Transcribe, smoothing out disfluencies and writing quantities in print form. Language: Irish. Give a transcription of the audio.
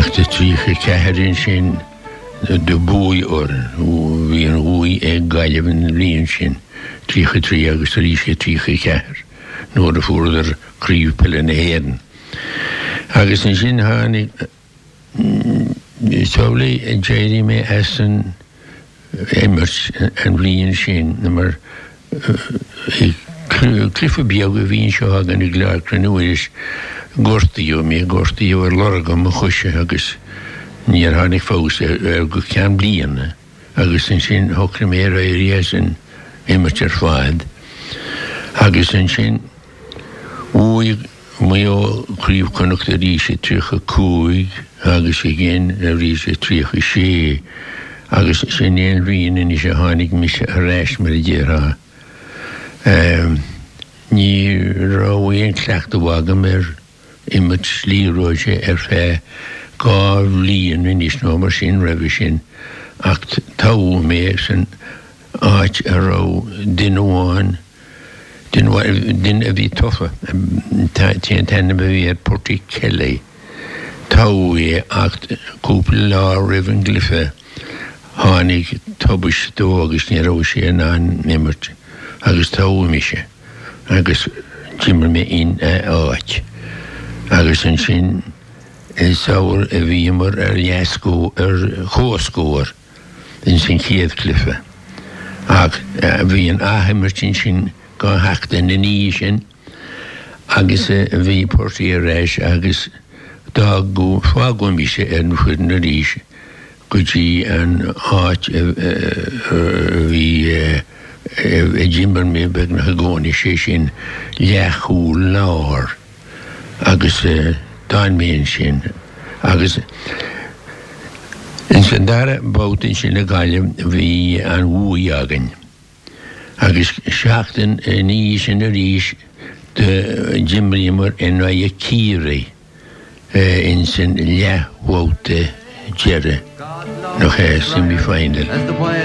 Achta trícha ceithrin sin de búi oran, hí an bhúi ag gaiilehn líon sin, trícha trí agus ríise trícha ceithir, nóair a fuair críomhpile na héan. Agus an sin tháinig tabla déirí mé as an émert an bhliain sin, na mar clifa beaga bhíonn seo agan i glear cranúis gortaío mé gortaío ar lorgam a chuise agus níor tháinig fós ar go cean bliana agus an sin thocra mé ar éirí an émert ar fáid. Agus an sin úi mé ó críomh connacht a ríise trícha cúig agus i gén a ríise trícha sé agus sin éon bhíon in is a tháinig mis a réis mar a ddéará. Ní ráhaon cleachta bhagam ar imid slíróide ar fé gá líon inis nó mar sin rahí sin ach táú mé san áit a rá duine din a bhí tofa tena bhí ar Portí Kelly táú é ach cúpla lá rih an glyfa tháinig tobis dó agus ní rá sé an émert agus táú mise agus tímar mé in áit agus an sin sáir a bhímar ar jaascó ar chóscóir in sin chéad clifa ach bhí an áheimar sin gá heachta na ní sin agus a bhí Portí a réis agus dá go fágó mise ar na chuir na ríise go dtí an áit bhí Jimmer mé beg na gcónaí sé sin leachú láir agus dáin méon sin agus in san dara bótain sin na gaile bhí an bhúi agan agus seachtain ní sin a ríis de Jimmer in ra a círaí in sin leathmhóta deire nach semi-final.